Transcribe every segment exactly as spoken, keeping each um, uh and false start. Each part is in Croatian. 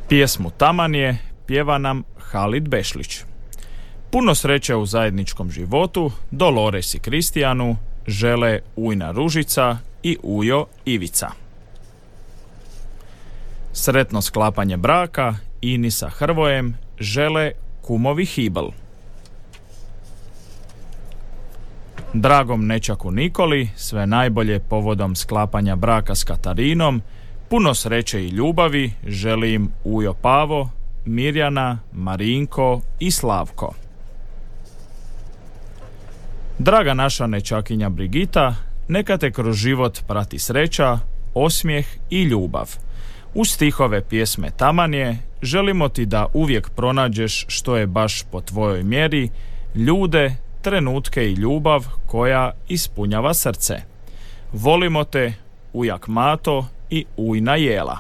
Pjesmu Taman je pjeva nam Halid Bešlić. Puno sreće u zajedničkom životu Dolores i Kristijanu žele Ujna Ružica i Ujo Ivica. Sretno sklapanje braka Ini sa Hrvojem žele kumovi Hibl. Dragom nećaku Nikoli sve najbolje povodom sklapanja braka s Katarinom, puno sreće i ljubavi želim Ujo Pavo, Mirjana, Marinko i Slavko. Draga naša nečakinja Brigita, neka te kroz život prati sreća, osmijeh i ljubav. Uz stihove pjesme Taman je želimo ti da uvijek pronađeš što je baš po tvojoj mjeri, ljude, trenutke i ljubav koja ispunjava srce. Volimo te, ujak Mato i ujna Jela.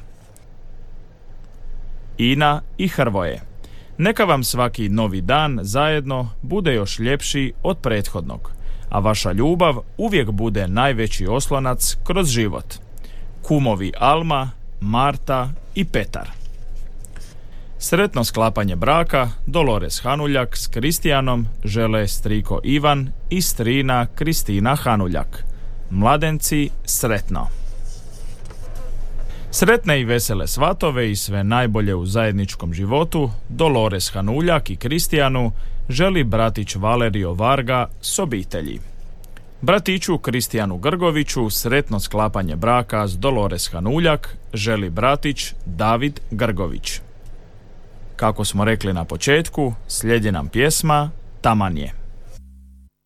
Ina i Hrvoje. Neka vam svaki novi dan zajedno bude još ljepši od prethodnog, a vaša ljubav uvijek bude najveći oslonac kroz život. Kumovi Alma, Marta i Petar. Sretno sklapanje braka Dolores Hanuljak s Kristijanom žele striko Ivan i strina Kristina Hanuljak. Mladenci, sretno! Sretne i vesele svatove i sve najbolje u zajedničkom životu Dolores Hanuljak i Kristijanu želi bratić Valerio Varga s obitelji. Bratiću Kristijanu Grgoviću sretno sklapanje braka s Dolores Hanuljak želi bratić David Grgović. Kako smo rekli na početku, slijedi nam pjesma Taman je.